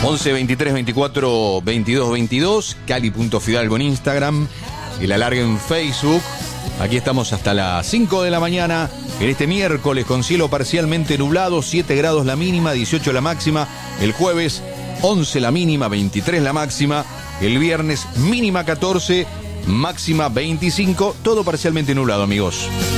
11 23 24 22 22, Cali.Fidalgo en Instagram, El Alargue en Facebook. Aquí estamos hasta las 5 de la mañana, en este miércoles con cielo parcialmente nublado, 7 grados la mínima, 18 la máxima. El jueves 11 la mínima, 23 la máxima. El viernes mínima 14, máxima 25, todo parcialmente nublado, amigos.